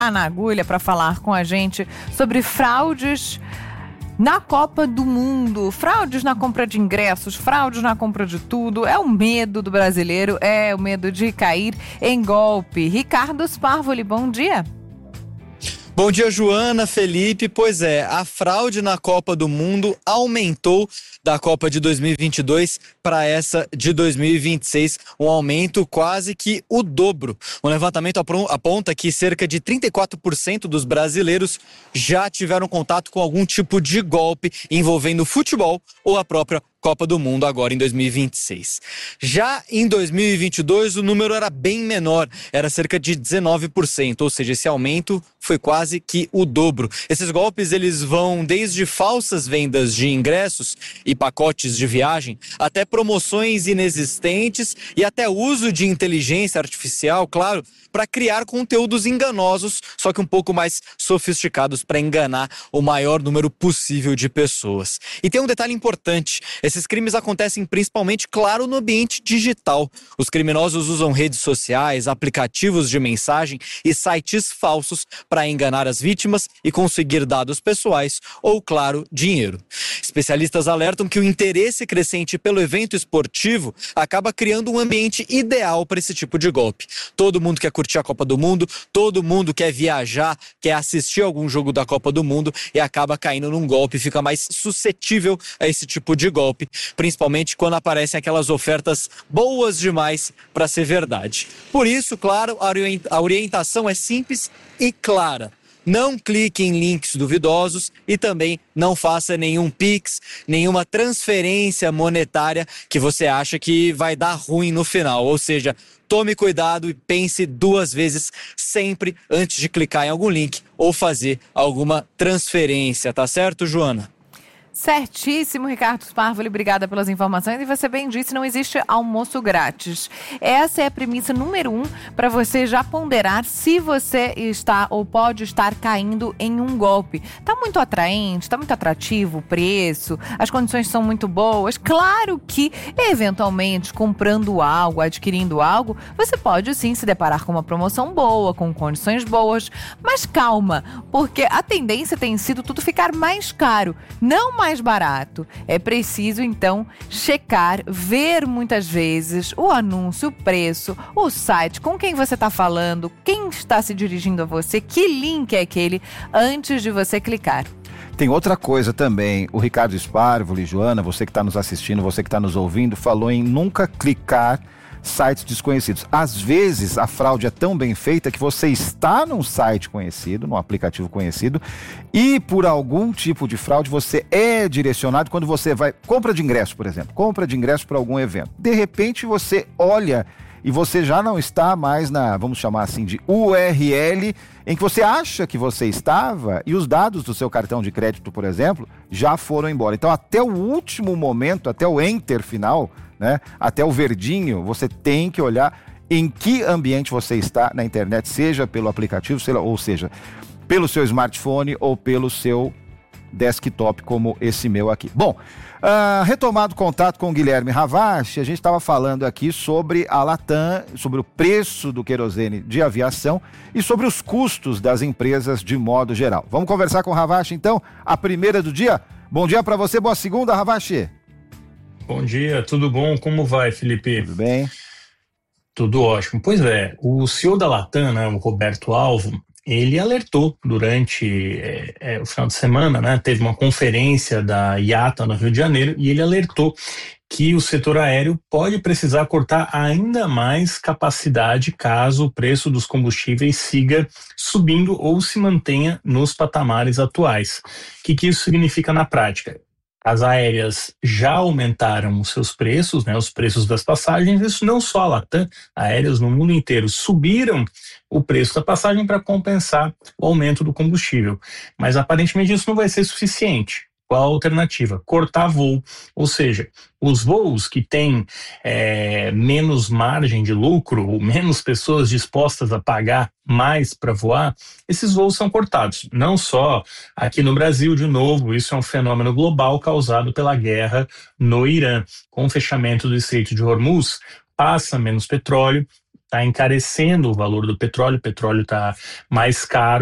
na agulha para falar com a gente sobre fraudes na Copa do Mundo, fraudes na compra de ingressos, fraudes na compra de tudo. É o medo do brasileiro, é o medo de cair em golpe. Ricardo Sparvoli, bom dia. Bom dia, Joana, Felipe. Pois é, a fraude na Copa do Mundo aumentou da Copa de 2022 para essa de 2026, um aumento quase que o dobro. Um levantamento aponta que cerca de 34% dos brasileiros já tiveram contato com algum tipo de golpe envolvendo futebol ou a própria Copa do Mundo agora em 2026. Já em 2022 o número era bem menor, era cerca de 19%, ou seja, esse aumento foi quase que o dobro. Esses golpes eles vão desde falsas vendas de ingressos e pacotes de viagem, até promoções inexistentes e até uso de inteligência artificial, claro, para criar conteúdos enganosos, só que um pouco mais sofisticados para enganar o maior número possível de pessoas. E tem um detalhe importante, esses crimes acontecem principalmente, claro, no ambiente digital. Os criminosos usam redes sociais, aplicativos de mensagem e sites falsos para enganar as vítimas e conseguir dados pessoais ou, claro, dinheiro. Especialistas alertam que o interesse crescente pelo evento esportivo acaba criando um ambiente ideal para esse tipo de golpe. Todo mundo quer curtir a Copa do Mundo, todo mundo quer viajar, quer assistir algum jogo da Copa do Mundo e acaba caindo num golpe, fica mais suscetível a esse tipo de golpe, principalmente quando aparecem aquelas ofertas boas demais para ser verdade. Por isso, claro, a orientação é simples e clara. Não clique em links duvidosos e também não faça nenhum Pix, nenhuma transferência monetária que você acha que vai dar ruim no final. Ou seja, tome cuidado e pense duas vezes sempre antes de clicar em algum link ou fazer alguma transferência, tá certo, Joana? Certíssimo, Ricardo Sparvoli, obrigada pelas informações. E você bem disse, não existe almoço grátis. Essa é a premissa número 1 para você já ponderar se você está ou pode estar caindo em um golpe. Está muito atraente, está muito atrativo o preço, as condições são muito boas. Claro que, eventualmente, comprando algo, adquirindo algo, você pode sim se deparar com uma promoção boa, com condições boas. Mas calma, porque a tendência tem sido tudo ficar mais caro, não mais barato. É preciso, então, checar, ver muitas vezes o anúncio, o preço, o site, com quem você está falando, quem está se dirigindo a você, que link é aquele, antes de você clicar. Tem outra coisa também, o Ricardo Sparvoli, Joana, você que está nos assistindo, você que está nos ouvindo, falou em nunca clicar sites desconhecidos. Às vezes a fraude é tão bem feita que você está num site conhecido, num aplicativo conhecido, e por algum tipo de fraude você é direcionado quando você vai, compra de ingresso, por exemplo, compra de ingresso para algum evento. De repente você olha e você já não está mais na, vamos chamar assim, de URL em que você acha que você estava e os dados do seu cartão de crédito, por exemplo, já foram embora. Então até o último momento, até o enter final, né, até o verdinho, você tem que olhar em que ambiente você está na internet, seja pelo aplicativo, ou seja, pelo seu smartphone ou pelo seu desktop, como esse meu aqui. Bom, retomado o contato com o Guilherme Ravache, a gente estava falando aqui sobre a Latam, sobre o preço do querosene de aviação e sobre os custos das empresas de modo geral. Vamos conversar com o Ravache, então, a primeira do dia. Bom dia para você, boa segunda, Ravache. Bom dia, tudo bom? Como vai, Felipe? Tudo bem? Tudo ótimo. Pois é, o CEO da Latam, né, o Roberto Alvo, ele alertou durante o final de semana, né, teve uma conferência da IATA no Rio de Janeiro, e ele alertou que o setor aéreo pode precisar cortar ainda mais capacidade caso o preço dos combustíveis siga subindo ou se mantenha nos patamares atuais. O que isso significa na prática? As aéreas já aumentaram os seus preços, né, os preços das passagens, isso não só a Latam, aéreas no mundo inteiro subiram o preço da passagem para compensar o aumento do combustível. Mas aparentemente isso não vai ser suficiente. Qual a alternativa? Cortar voo, ou seja, os voos que têm menos margem de lucro, ou menos pessoas dispostas a pagar mais para voar, esses voos são cortados. Não só aqui no Brasil, de novo, isso é um fenômeno global causado pela guerra no Irã. Com o fechamento do Estreito de Hormuz, passa menos petróleo, está encarecendo o valor do petróleo, o petróleo está mais caro.